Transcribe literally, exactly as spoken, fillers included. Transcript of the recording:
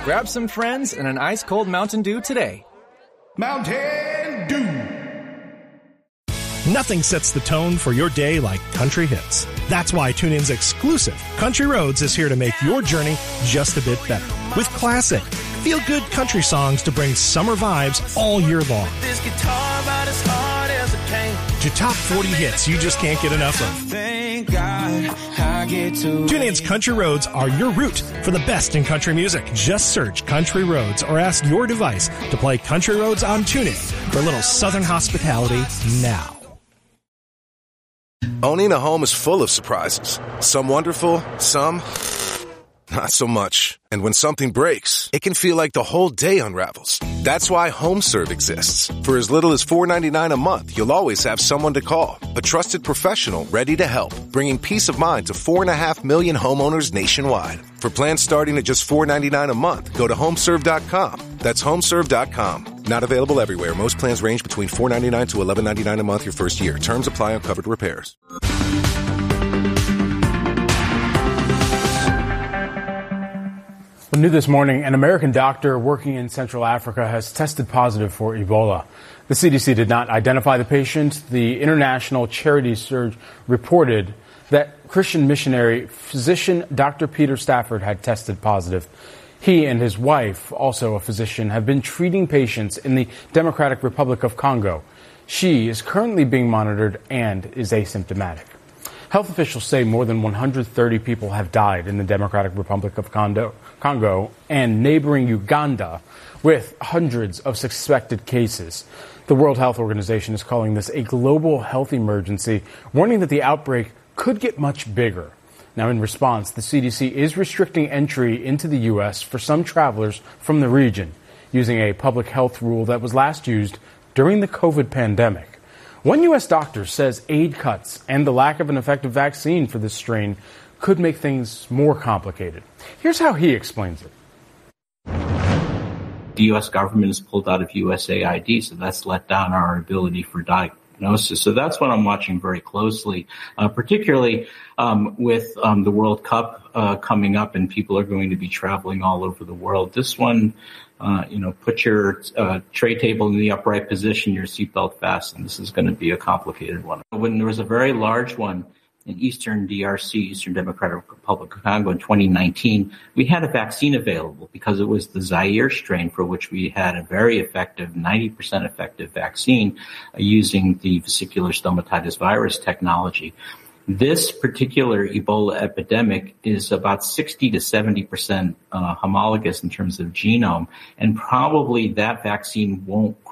Grab some friends and an ice-cold Mountain Dew today. Mountain Dew. Nothing sets the tone for your day like country hits. That's why TuneIn's exclusive Country Roads is here to make your journey just a bit better. With classic, feel-good country songs to bring summer vibes all year long. This guitar about as hard as it came. To top forty hits you just can't get enough of. Thank God I get to. TuneIn's Country Roads are your route for the best in country music. Just search Country Roads or ask your device to play Country Roads on TuneIn for a little southern hospitality now. Owning a home is full of surprises. Some wonderful, some not so much. And when something breaks, it can feel like the whole day unravels. That's why HomeServe exists. For as little as four dollars and ninety-nine cents a month, you'll always have someone to call. A trusted professional ready to help, bringing peace of mind to four point five million homeowners nationwide. For plans starting at just four dollars and ninety-nine cents a month, go to homeserve dot com. That's homeserve dot com. Not available everywhere. Most plans range between four dollars and ninety-nine cents to eleven dollars and ninety-nine cents a month your first year. Terms apply on covered repairs. Well, new this morning, an American doctor working in Central Africa has tested positive for Ebola. The C D C did not identify the patient. The International Charity Surge reported that Christian missionary physician Doctor Peter Stafford had tested positive. He and his wife, also a physician, have been treating patients in the Democratic Republic of Congo. She is currently being monitored and is asymptomatic. Health officials say more than one hundred thirty people have died in the Democratic Republic of Congo, Congo and neighboring Uganda, with hundreds of suspected cases. The World Health Organization is calling this a global health emergency, warning that the outbreak could get much bigger. Now, in response, the C D C is restricting entry into the U S for some travelers from the region, using a public health rule that was last used during the COVID pandemic. One U S doctor says aid cuts and the lack of an effective vaccine for this strain could make things more complicated. Here's how he explains it. The U S government has pulled out of U S A I D, so that's let down our ability for diagnosis. So that's what I'm watching very closely, uh, particularly um, with um, the World Cup uh, coming up, and people are going to be traveling all over the world. This one, uh, you know, put your uh, tray table in the upright position, your seatbelt fastened. This is going to be a complicated one. When there was a very large one in Eastern D R C, Eastern Democratic Republic of Congo in twenty nineteen, we had a vaccine available because it was the Zaire strain, for which we had a very effective, ninety percent effective vaccine uh, using the vesicular stomatitis virus technology. This particular Ebola epidemic is about sixty to seventy percent uh, homologous in terms of genome, and probably that vaccine won't